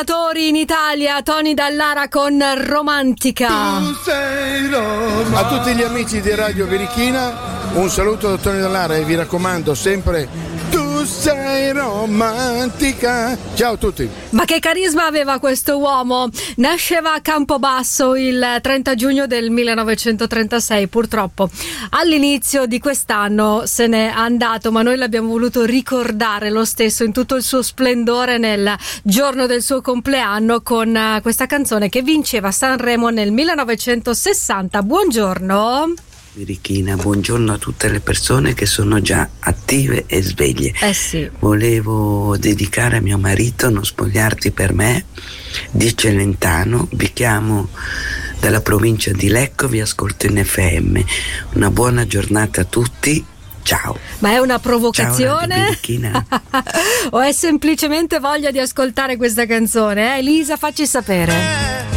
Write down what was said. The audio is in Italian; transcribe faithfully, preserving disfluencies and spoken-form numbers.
ascoltatori in Italia, Tony Dallara con Romantica. Tu sei romantica. A tutti gli amici di Radio Verichina un saluto da Tony Dallara e vi raccomando sempre: tu sei romantica. Ciao a tutti. Ma che carisma aveva questo uomo? Nasceva a Campobasso il trenta giugno del millenovecentotrentasei, purtroppo all'inizio di quest'anno se n'è andato, ma noi l'abbiamo voluto ricordare lo stesso in tutto il suo splendore nel giorno del suo compleanno con questa canzone che vinceva Sanremo nel millenovecentosessanta. Buongiorno Verichina, buongiorno a tutte le persone che sono già attive e sveglie. Eh sì. Volevo dedicare a mio marito Non spogliarti per me di Celentano. Vi chiamo dalla provincia di Lecco, vi ascolto in F M. Una buona giornata a tutti. Ciao. Ma è una provocazione? Ciao, o è semplicemente voglia di ascoltare questa canzone? Eh? Elisa, facci sapere.